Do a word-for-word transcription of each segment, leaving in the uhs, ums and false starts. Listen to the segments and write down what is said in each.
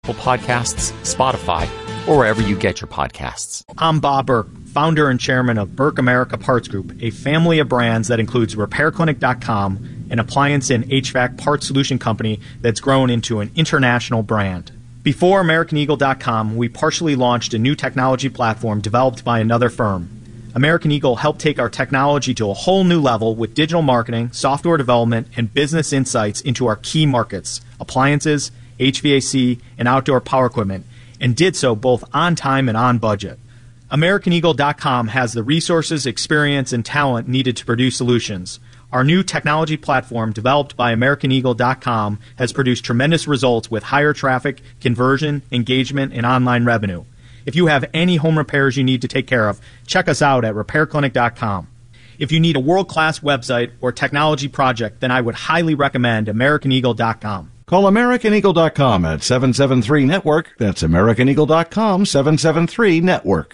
Podcasts, Spotify, or wherever you get your podcasts. I'm Bob Burke, founder and chairman of Burke America Parts Group, a family of brands that includes repair clinic dot com, an appliance and H V A C parts solution company that's grown into an international brand. Before American Eagle dot com, we partially launched a new technology platform developed by another firm. American Eagle helped take our technology to a whole new level with digital marketing, software development, and business insights into our key markets, appliances, H V A C, and outdoor power equipment, and did so both on time and on budget. American Eagle dot com has the resources, experience, and talent needed to produce solutions. Our new technology platform, developed by American Eagle dot com, has produced tremendous results with higher traffic, conversion, engagement, and online revenue. If you have any home repairs you need to take care of, check us out at repair clinic dot com. If you need a world-class website or technology project, then I would highly recommend American Eagle dot com. Call American Eagle dot com at seven seven three network. That's American Eagle dot com, seven seven three network.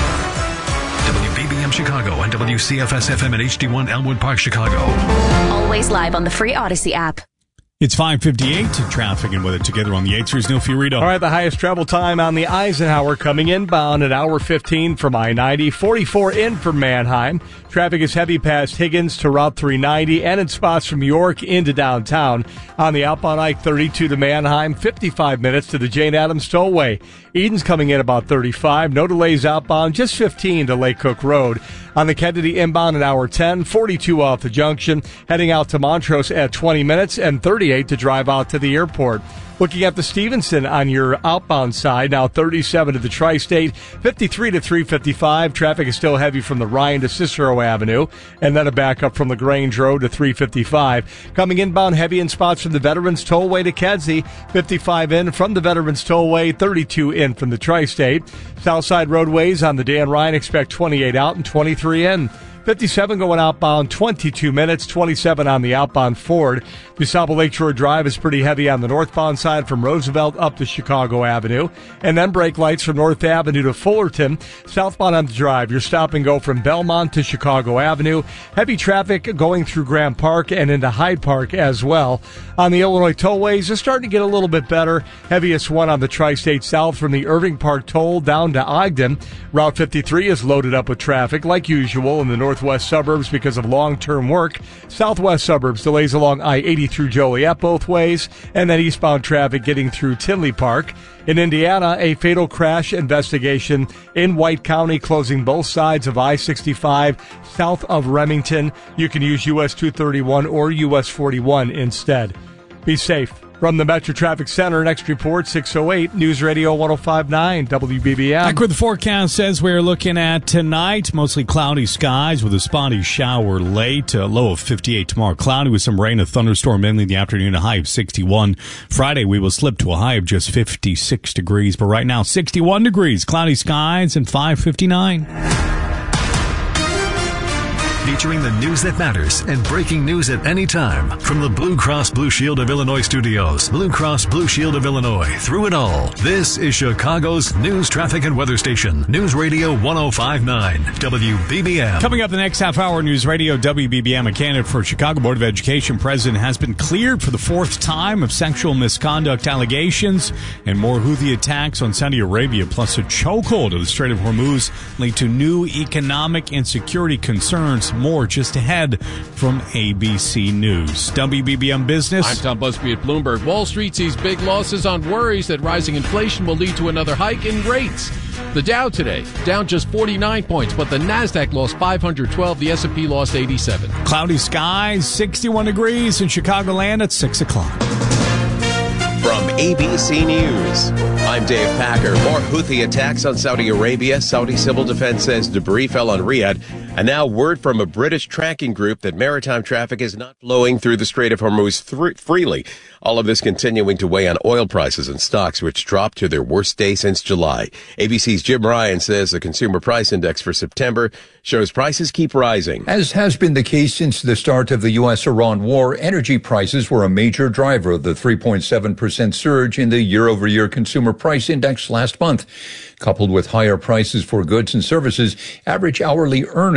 W B B M Chicago and W C F S F M at H D one Elmwood Park, Chicago. Always live on the free Odyssey app. It's five fifty-eight. Traffic and weather together on the eights. Here's Neil Fiorito. All right, the highest travel time on the Eisenhower coming inbound at hour fifteen from I ninety, forty-four in from Manheim. Traffic is heavy past Higgins to Route three ninety and in spots from York into downtown. On the outbound I thirty-two to Manheim, fifty-five minutes to the Jane Addams Tollway. Eden's coming in about thirty-five. No delays outbound, just fifteen to Lake Cook Road. On the Kennedy inbound at hour ten, forty-two off the junction. Heading out to Montrose at twenty minutes and thirty-eight to drive out to the airport. Looking at the Stevenson on your outbound side, now thirty-seven to the Tri-State, fifty-three to three fifty-five. Traffic is still heavy from the Ryan to Cicero Avenue, and then a backup from LaGrange Road to three fifty-five. Coming inbound heavy in spots from the Veterans Tollway to Kedzie, fifty-five in from the Veterans Tollway, thirty-two in from the Tri-State. Southside roadways on the Dan Ryan, expect twenty-eight out and twenty-three in. fifty-seven going outbound, twenty-two minutes, twenty-seven on the outbound Ford. DuSable Lakeshore Drive is pretty heavy on the northbound side from Roosevelt up to Chicago Avenue. And then brake lights from North Avenue to Fullerton. Southbound on the drive, your stop and go from Belmont to Chicago Avenue. Heavy traffic going through Grant Park and into Hyde Park as well. On the Illinois tollways, they're starting to get a little bit better. Heaviest one on the Tri-State South from the Irving Park toll down to Ogden. Route fifty-three is loaded up with traffic like usual in the northwest suburbs because of long-term work. Southwest suburbs delays along I eighty through Joliet both ways, and then eastbound traffic getting through Tinley Park. In Indiana, a fatal crash investigation in White County closing both sides of I sixty-five south of Remington. You can use U S two thirty-one or U S forty-one instead. Be safe. From the Metro Traffic Center, next report, six oh eight, News Radio one oh five point nine, W B B M. Back where the forecast says we're looking at tonight, mostly cloudy skies with a spotty shower late, a low of fifty-eight tomorrow. Cloudy with some rain, a thunderstorm mainly in the afternoon, a high of sixty-one. Friday, we will slip to a high of just fifty-six degrees, but right now, sixty-one degrees, cloudy skies, and five fifty-nine. Featuring the news that matters and breaking news at any time. From the Blue Cross Blue Shield of Illinois studios, Blue Cross Blue Shield of Illinois, through it all. This is Chicago's news, traffic, and weather station. News Radio one oh five point nine, W B B M. Coming up the next half hour, News Radio W B B M. A candidate for Chicago Board of Education president has been cleared for the fourth time of sexual misconduct allegations, and more Houthi attacks on Saudi Arabia, plus a chokehold of the Strait of Hormuz lead to new economic and security concerns. More just ahead from A B C News. W B B M Business. I'm Tom Busby at Bloomberg. Wall Street sees big losses on worries that rising inflation will lead to another hike in rates. The Dow today, down just forty-nine points, but the NASDAQ lost five hundred twelve. The S and P lost eighty-seven. Cloudy skies, sixty-one degrees in Chicagoland at six o'clock. From A B C News, I'm Dave Packer. More Houthi attacks on Saudi Arabia. Saudi civil defense says debris fell on Riyadh. And now word from a British tracking group that maritime traffic is not flowing through the Strait of Hormuz th- freely. All of this continuing to weigh on oil prices and stocks, which dropped to their worst day since July. A B C's Jim Ryan says the consumer price index for September shows prices keep rising. As has been the case since the start of the U S Iran war, energy prices were a major driver of the three point seven percent surge in the year-over-year consumer price index last month. Coupled with higher prices for goods and services, average hourly earnings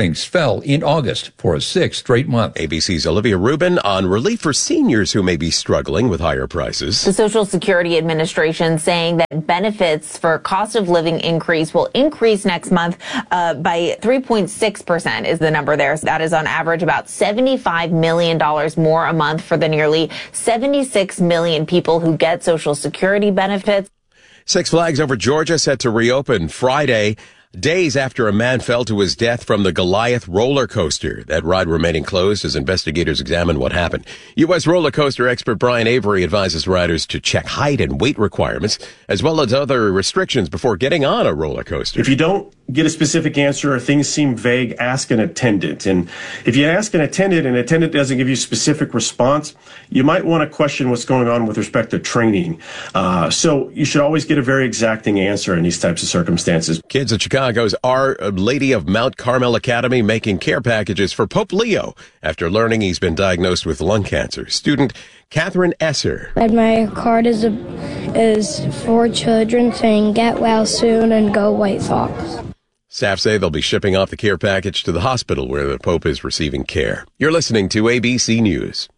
earnings fell in August for a sixth straight month. A B C's Olivia Rubin on relief for seniors who may be struggling with higher prices. The Social Security Administration saying that benefits for cost of living increase will increase next month uh, by three point six percent is the number there. So that is on average about seventy-five million dollars more a month for the nearly seventy-six million people who get Social Security benefits. Six Flags Over Georgia set to reopen Friday, days after a man fell to his death from the Goliath roller coaster. That ride remaining closed as investigators examine what happened. U S roller coaster expert Brian Avery advises riders to check height and weight requirements, as well as other restrictions before getting on a roller coaster. If you don't get a specific answer or things seem vague, ask an attendant. And if you ask an attendant and an attendant doesn't give you a specific response, you might want to question what's going on with respect to training. Uh, so you should always get a very exacting answer in these types of circumstances. Kids at Chicago's Our Lady of Mount Carmel Academy making care packages for Pope Leo after learning he's been diagnosed with lung cancer. Student Catherine Esser. And my card is, a, is for children saying get well soon and go White Sox. Staff say they'll be shipping off the care package to the hospital where the Pope is receiving care. You're listening to A B C News.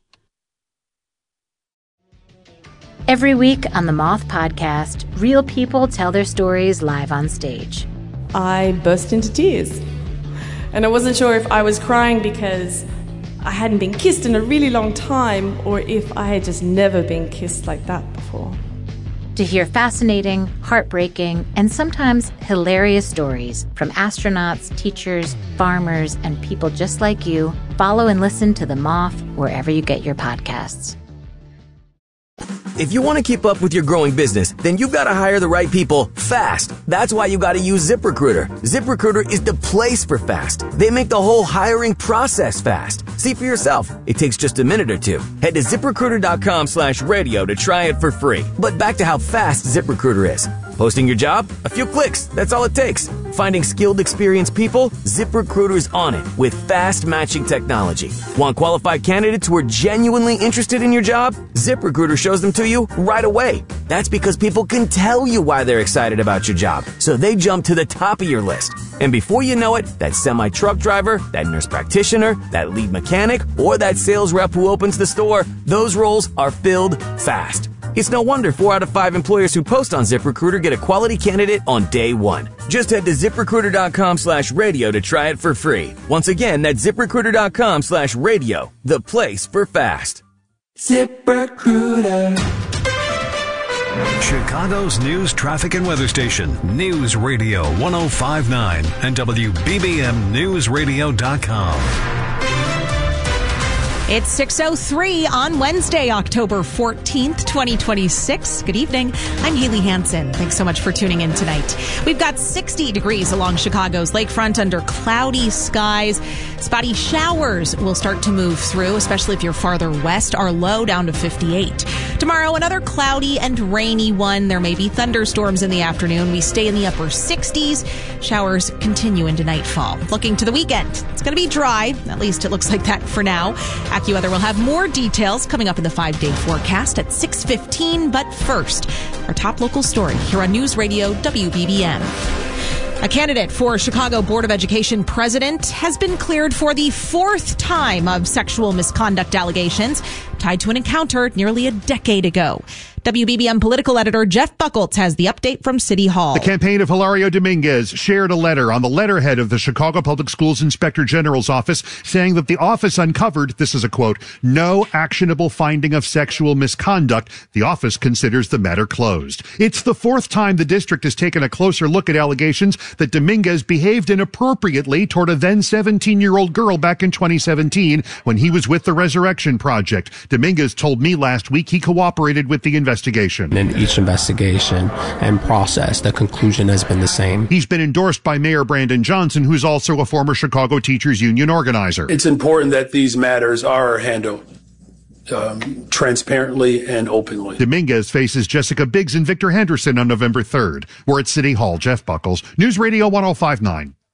Every week on the Moth Podcast, real people tell their stories live on stage. I burst into tears. And I wasn't sure if I was crying because I hadn't been kissed in a really long time or if I had just never been kissed like that before. To hear fascinating, heartbreaking, and sometimes hilarious stories from astronauts, teachers, farmers, and people just like you, follow and listen to The Moth wherever you get your podcasts. If you want to keep up with your growing business, then you've got to hire the right people fast. That's why you got to use ZipRecruiter. ZipRecruiter is the place for fast. They make the whole hiring process fast. See for yourself. It takes just a minute or two. Head to ZipRecruiter.com slash radio to try it for free. But back to how fast ZipRecruiter is. Posting your job? A few clicks. That's all it takes. Finding skilled, experienced people? ZipRecruiter's on it with fast matching technology. Want qualified candidates who are genuinely interested in your job? ZipRecruiter shows them to you right away. That's because people can tell you why they're excited about your job, so they jump to the top of your list. And before you know it, that semi-truck driver, that nurse practitioner, that lead mechanic, or that sales rep who opens the store, those roles are filled fast. It's no wonder four out of five employers who post on ZipRecruiter get a quality candidate on day one. Just head to ZipRecruiter.com slash radio to try it for free. Once again, that's ZipRecruiter.com slash radio, the place for fast. ZipRecruiter. Chicago's news, traffic, and weather station, News Radio one oh five point nine and W B B M News Radio dot com. It's six oh three on Wednesday, October fourteenth, twenty twenty-six. Good evening. I'm Haley Hansen. Thanks so much for tuning in tonight. We've got sixty degrees along Chicago's lakefront under cloudy skies. Spotty showers will start to move through, especially if you're farther west. Our low down to fifty-eight. Tomorrow, another cloudy and rainy one. There may be thunderstorms in the afternoon. We stay in the upper sixties. Showers continue into nightfall. Looking to the weekend, it's going to be dry. At least it looks like that for now. AccuWeather will have more details coming up in the five-day forecast at six fifteen. But first, our top local story here on News Radio W B B M. A candidate for Chicago Board of Education president has been cleared for the fourth time of sexual misconduct allegations tied to an encounter nearly a decade ago. W B B M political editor Jeff Buckles has the update from City Hall. The campaign of Hilario Dominguez shared a letter on the letterhead of the Chicago Public Schools Inspector General's office saying that the office uncovered, this is a quote, no actionable finding of sexual misconduct. The office considers the matter closed. It's the fourth time the district has taken a closer look at allegations that Dominguez behaved inappropriately toward a then seventeen-year-old girl back in twenty seventeen when he was with the Resurrection Project. Dominguez told me last week he cooperated with the investigation. In each investigation and process, the conclusion has been the same. He's been endorsed by Mayor Brandon Johnson, who's also a former Chicago Teachers Union organizer. It's important that these matters are handled um, transparently and openly. Dominguez faces Jessica Biggs and Victor Henderson on November third. We're at City Hall. Jeff Buckles, News Radio one oh five point nine.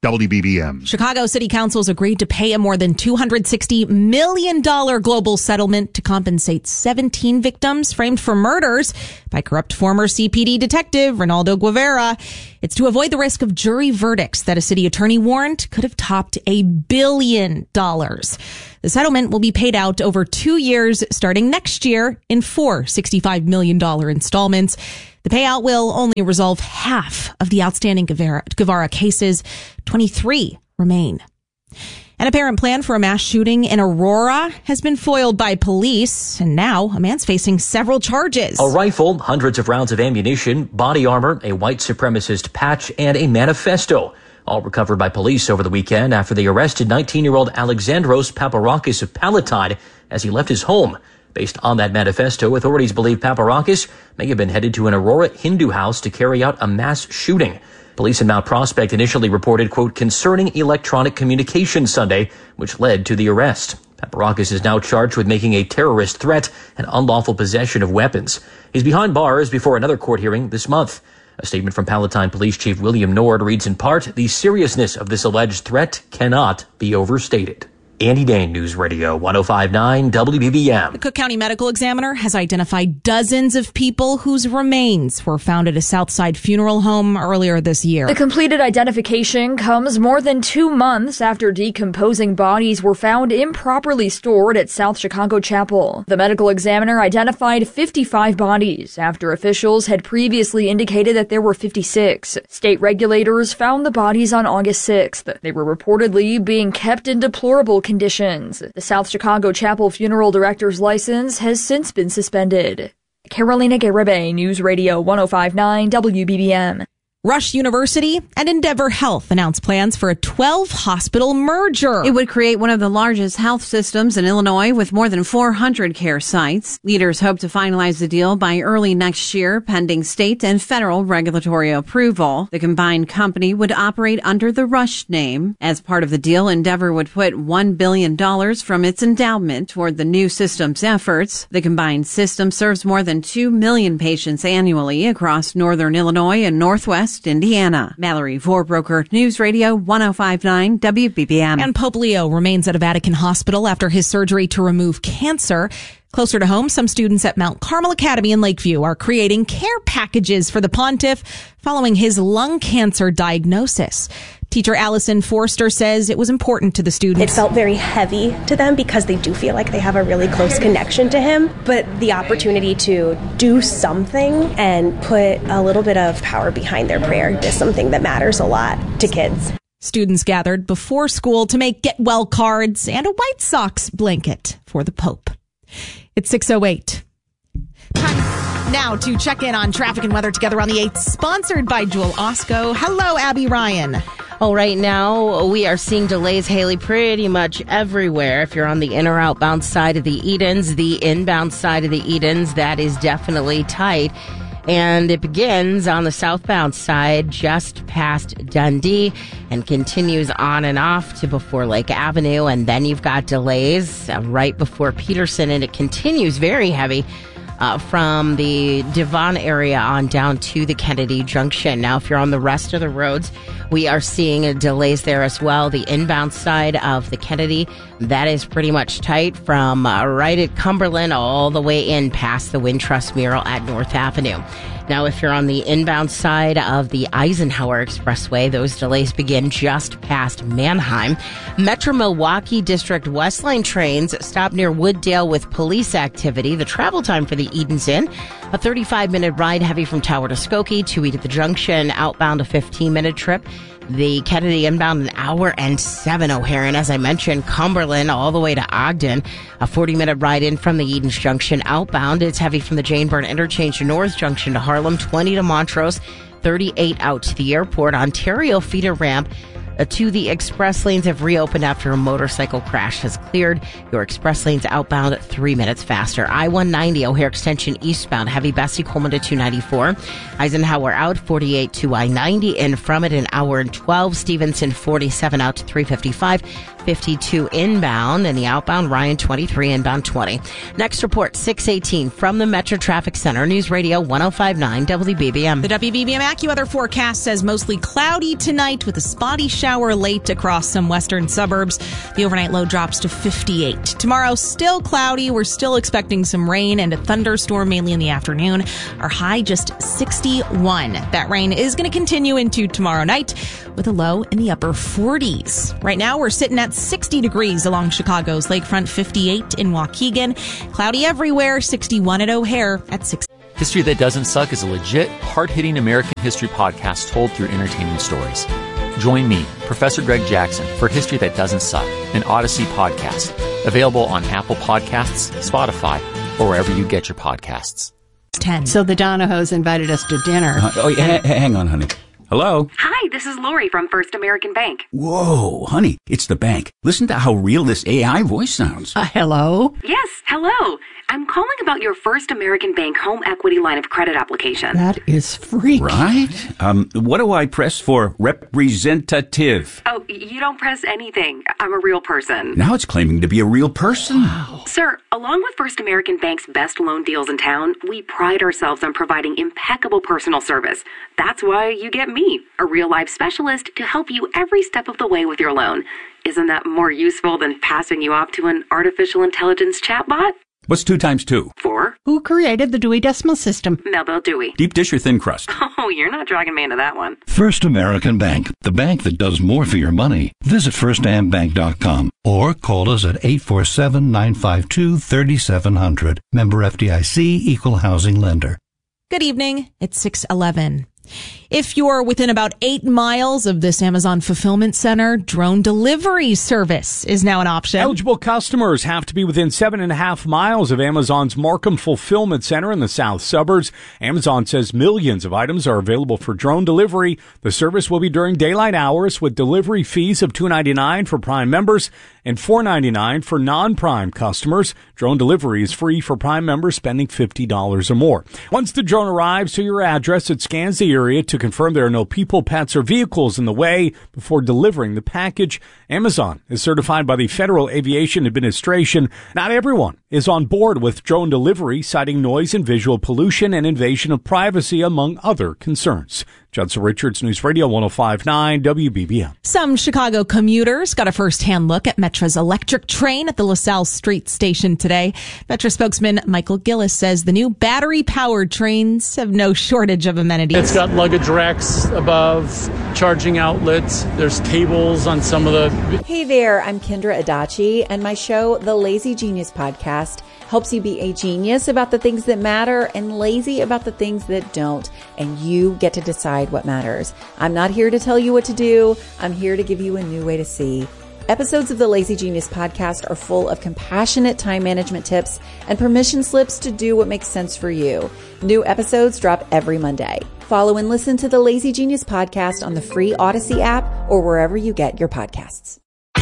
W B B M. Chicago City Council's agreed to pay a more than two hundred sixty million dollars global settlement to compensate seventeen victims framed for murders by corrupt former C P D detective Ronaldo Guevara. It's to avoid the risk of jury verdicts that a city attorney warned could have topped a billion dollars. The settlement will be paid out over two years starting next year in four sixty-five million dollars installments. The payout will only resolve half of the outstanding Guevara, Guevara cases. twenty-three remain. An apparent plan for a mass shooting in Aurora has been foiled by police, and now a man's facing several charges. A rifle, hundreds of rounds of ammunition, body armor, a white supremacist patch, and a manifesto, all recovered by police over the weekend after they arrested nineteen-year-old Alexandros Paparakis of Palatine as he left his home. Based on that manifesto, authorities believe Paparakis may have been headed to an Aurora Hindu house to carry out a mass shooting. Police in Mount Prospect initially reported, quote, concerning electronic communication Sunday, which led to the arrest. Paparakis is now charged with making a terrorist threat and unlawful possession of weapons. He's behind bars before another court hearing this month. A statement from Palatine Police Chief William Nord reads in part, the seriousness of this alleged threat cannot be overstated. Andy Dane, News Radio one oh five point nine W B B M. The Cook County Medical Examiner has identified dozens of people whose remains were found at a Southside funeral home earlier this year. The completed identification comes more than two months after decomposing bodies were found improperly stored at South Chicago Chapel. The Medical Examiner identified fifty-five bodies after officials had previously indicated that there were fifty-six. State regulators found the bodies on August sixth. They were reportedly being kept in deplorable conditions. The South Chicago Chapel funeral director's license has since been suspended. Carolina Garibay, News Radio one oh five point nine W B B M. Rush University and Endeavor Health announced plans for a twelve hospital merger. It would create one of the largest health systems in Illinois with more than four hundred care sites. Leaders hope to finalize the deal by early next year, pending state and federal regulatory approval. The combined company would operate under the Rush name. As part of the deal, Endeavor would put one billion dollars from its endowment toward the new system's efforts. The combined system serves more than two million patients annually across northern Illinois and northwest Indiana. Mallory Vorbroker, News Radio one oh five point nine W B B M. And Pope Leo remains at a Vatican hospital after his surgery to remove cancer. Closer to home, some students at Mount Carmel Academy in Lakeview are creating care packages for the pontiff following his lung cancer diagnosis. Teacher Allison Forster says it was important to the students. It felt very heavy to them because they do feel like they have a really close connection to him. But the opportunity to do something and put a little bit of power behind their prayer is something that matters a lot to kids. Students gathered before school to make get well cards and a White Sox blanket for the Pope. It's six oh eight. Time now to check in on traffic and weather together on the eighth, sponsored by Jewel Osco. Hello, Abby Ryan. Well, right now, we are seeing delays, Haley, pretty much everywhere. If you're on the in or outbound side of the Edens, the inbound side of the Edens, that is definitely tight. And it begins on the southbound side just past Dundee and continues on and off to before Lake Avenue. And then you've got delays right before Peterson, and it continues very heavy Uh, from the Devon area on down to the Kennedy Junction. Now, if you're on the rest of the roads, we are seeing uh, delays there as well. The inbound side of the Kennedy, that is pretty much tight from uh, right at Cumberland all the way in past the Wintrust mural at North Avenue. Now, if you're on the inbound side of the Eisenhower Expressway, those delays begin just past Manheim. Metro Milwaukee District Westline trains stop near Wooddale with police activity. The travel time for the Edens Inn, a thirty-five minute ride heavy from Tower to Skokie, two E to the Junction, outbound a fifteen minute trip. The Kennedy inbound an hour and seven O'Hare. And as I mentioned, Cumberland all the way to Ogden, a forty minute ride in from the Edens Junction outbound. It's heavy from the Jane Byrne Interchange to North Junction to Harlem, twenty to Montrose, thirty-eight out to the airport. Ontario feeder ramp uh, to the express lanes have reopened after a motorcycle crash has cleared. Your express lanes outbound three minutes faster. I one ninety O'Hare Extension eastbound, heavy Bessie Coleman to two ninety-four. Eisenhower out, forty-eight to I ninety. In from it, an hour and twelve. Stevenson, forty-seven out to three fifty-five. fifty-two inbound, and the outbound Ryan twenty-three, inbound twenty. Next report, six eighteen from the Metro Traffic Center, News Radio one oh five point nine W B B M. The W B B M AccuWeather forecast says mostly cloudy tonight with a spotty shower late across some western suburbs. The overnight low drops to fifty-eight. Tomorrow, still cloudy. We're still expecting some rain and a thunderstorm mainly in the afternoon. Our high just sixty-one. That rain is going to continue into tomorrow night with a low in the upper forties. Right now, we're sitting at sixty degrees along Chicago's lakefront, fifty-eight in Waukegan. Cloudy everywhere, sixty-one at O'Hare at six. History That Doesn't Suck is a legit, hard-hitting American history podcast told through entertaining stories. Join me, Professor Greg Jackson, for History That Doesn't Suck, an Odyssey podcast. Available on Apple Podcasts, Spotify, or wherever you get your podcasts. ten. So the Donahos invited us to dinner. Uh, oh, yeah, h- hang on, honey. Hello? Hi, this is Lori from First American Bank. Whoa, honey, it's the bank. Listen to how real this A I voice sounds. Uh, hello? Yes, hello. I'm calling about your First American Bank home equity line of credit application. That is freaky. Right? Um, what do I press for representative? Oh, you don't press anything. I'm a real person. Now it's claiming to be a real person. Wow. Sir, along with First American Bank's best loan deals in town, we pride ourselves on providing impeccable personal service. That's why you get me, a real life specialist, to help you every step of the way with your loan. Isn't that more useful than passing you off to an artificial intelligence chatbot? What's two times two? Four. Who created the Dewey Decimal System? Melville Dewey. Deep dish or thin crust? Oh, you're not dragging me into that one. First American Bank, the bank that does more for your money. Visit first am bank dot com or call us at eight four seven, nine five two, three seven zero zero. Member F D I C, Equal Housing Lender. Good evening. It's six eleven. If you're within about eight miles of this Amazon fulfillment center, drone delivery service is now an option. Eligible customers have to be within seven and a half miles of Amazon's Markham Fulfillment Center in the south suburbs. Amazon says millions of items are available for drone delivery. The service will be during daylight hours with delivery fees of two ninety-nine for Prime members and four ninety-nine for non-Prime customers. Drone delivery is free for Prime members spending fifty dollars or more. Once the drone arrives to your address, it scans the area to confirm there are no people, pets, or vehicles in the way before delivering the package. Amazon is certified by the Federal Aviation Administration. Not everyone is on board with drone delivery, citing noise and visual pollution and invasion of privacy, among other concerns. Judson Richards, News Radio one oh five point nine W B B M. Some Chicago commuters got a first-hand look at Metra's electric train at the LaSalle Street station today. Metra spokesman Michael Gillis says the new battery-powered trains have no shortage of amenities. It's got luggage racks above, charging outlets. There's tables on some of the... Hey there, I'm Kendra Adachi, and my show, The Lazy Genius Podcast, helps you be a genius about the things that matter and lazy about the things that don't. And you get to decide what matters. I'm not here to tell you what to do. I'm here to give you a new way to see. Episodes of the Lazy Genius Podcast are full of compassionate time management tips and permission slips to do what makes sense for you. New episodes drop every Monday. Follow and listen to the Lazy Genius Podcast on the free Odyssey app or wherever you get your podcasts.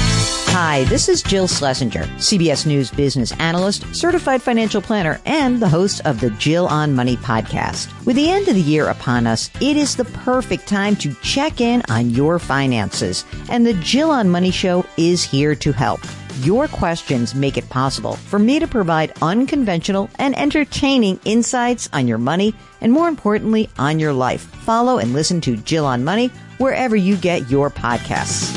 Hi, this is Jill Schlesinger, C B S News business analyst, certified financial planner, and the host of the Jill on Money podcast. With the end of the year upon us, it is the perfect time to check in on your finances. And the Jill on Money show is here to help. Your questions make it possible for me to provide unconventional and entertaining insights on your money and, more importantly, on your life. Follow and listen to Jill on Money wherever you get your podcasts.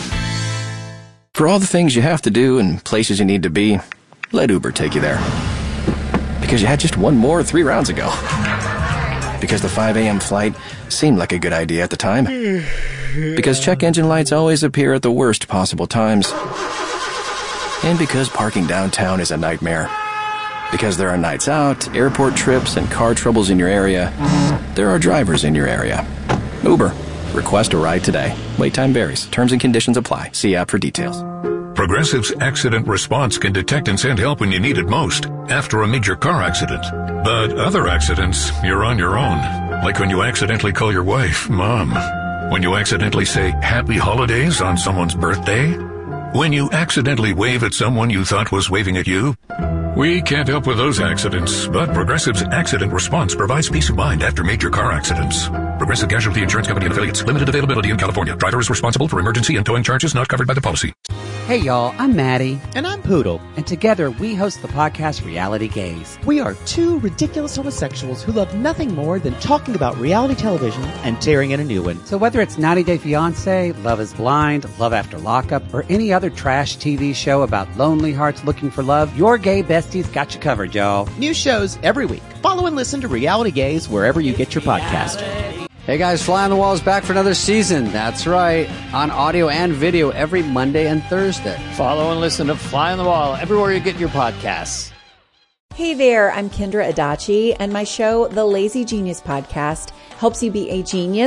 For all the things you have to do and places you need to be, let Uber take you there. Because you had just one more three rounds ago. Because the five a.m. flight seemed like a good idea at the time. Because check engine lights always appear at the worst possible times. And because parking downtown is a nightmare. Because there are nights out, airport trips, and car troubles in your area, there are drivers in your area. Uber. Request a ride today. Wait time varies. Terms and conditions apply. See app for details. Progressive's Accident Response can detect and send help when you need it most, after a major car accident. But other accidents, you're on your own. Like when you accidentally call your wife Mom. When you accidentally say Happy Holidays on someone's birthday. When you accidentally wave at someone you thought was waving at you. We can't help with those accidents, but Progressive's Accident Response provides peace of mind after major car accidents. Progressive Casualty Insurance Company and Affiliates. Limited availability in California. Driver is responsible for emergency and towing charges not covered by the policy. Hey y'all, I'm Maddie. And I'm Poodle. And together we host the podcast Reality Gaze. We are two ridiculous homosexuals who love nothing more than talking about reality television and tearing in a new one. So whether it's ninety day fiance, Love is Blind, Love After Lockup, or any other trash T V show about lonely hearts looking for love, your gay besties got you covered, y'all. New shows every week. Follow and listen to Reality Gaze wherever you get your podcast. Hey guys, Fly on the Wall is back for another season. That's right. On audio and video every Monday and Thursday. Follow and listen to Fly on the Wall everywhere you get your podcasts. Hey there, I'm Kendra Adachi, and my show, The Lazy Genius Podcast, helps you be a genius